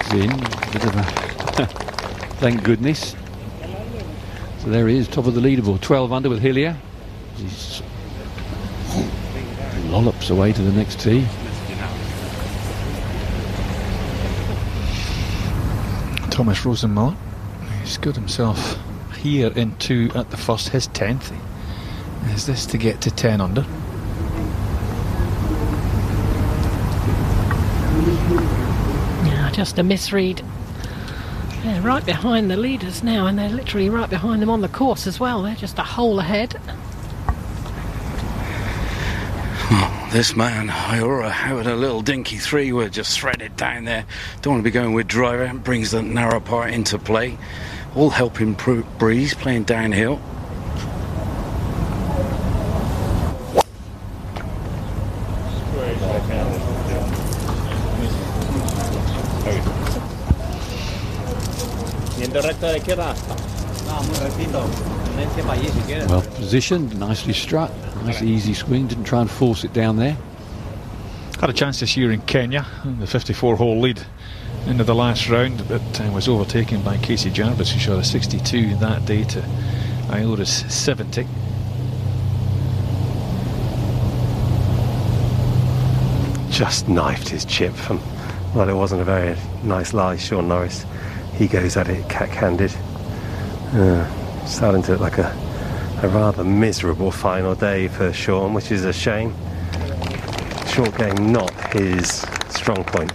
legs in. Bit of a thank goodness. So there he is, top of the leaderboard, 12 under with Hillier. He's lollops away to the next tee. Thomas Rosenmüller, he's got himself here into at the first, his 10th. Is this to get to 10 under? Yeah, just a misread. They're right behind the leaders now, and they're literally right behind them on the course as well. They're just a hole ahead. This man, Iora, having a little dinky 3, we're just threaded down there. Don't want to be going with driver, brings the narrow part into play. All helping breeze, playing downhill. Well positioned, nicely struck, nice easy swing, didn't try and force it down there. Had a chance this year in Kenya, in the 54-hole lead into the last round, but was overtaken by Casey Jarvis, who shot a 62 that day to Iora's 70. Just knifed his chip. Well, it wasn't a very nice lie, Sean Norris. He goes at it cack-handed. Starting to look like a rather miserable final day for Sean, which is a shame. Short game not his strong point.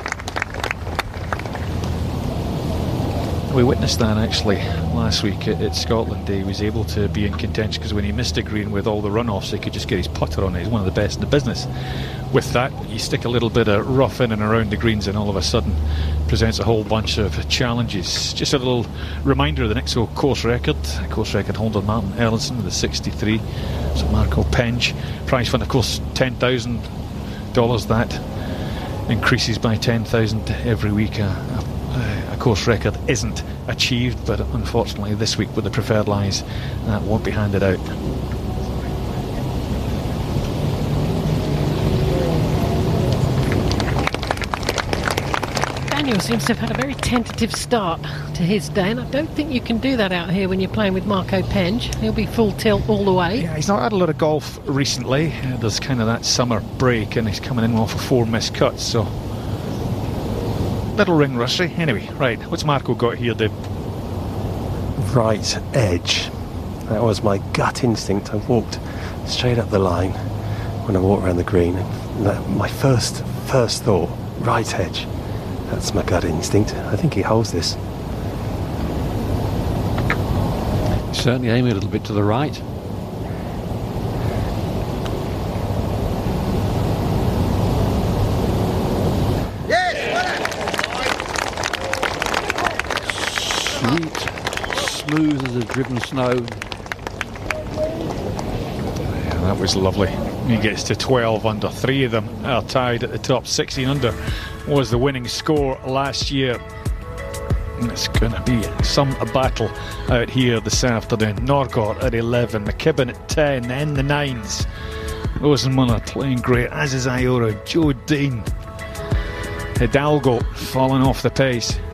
We witnessed that actually last week at Scotland. He was able to be in contention because when he missed a green with all the runoffs, he could just get his putter on it. He's one of the best in the business. With that, you stick a little bit of rough in and around the greens, and all of a sudden presents a whole bunch of challenges. Just a little reminder of the next course record holder Martin Erlandson with the 63. So Marco Penge, prize fund of course $10,000. That increases by 10,000 every week. A course record isn't achieved, but unfortunately this week with the preferred lies that won't be handed out. Daniel seems to have had a very tentative start to his day, and I don't think you can do that out here when you're playing with Marco Penge. He'll be full tilt all the way. Yeah, he's not had a lot of golf recently. There's kind of that summer break, and he's coming in off of 4 missed cuts, so little ring rusty. Anyway, right, what's Marco got here, Dave? Right edge. That was my gut instinct. I walked straight up the line when I walked around the green. My first thought, right edge. That's my gut instinct. I think he holds this. Certainly aiming a little bit to the right. Sweet, smooth as a driven snow. Yeah, that was lovely. He gets to 12 under. 3 of them are tied at the top. 16 under was the winning score last year. And it's going to be some battle out here this afternoon. Norgård at 11, McKibben at 10, then the 9s. Rosenmüller playing great, as is Iora. Joe Dean. Hidalgo falling off the pace.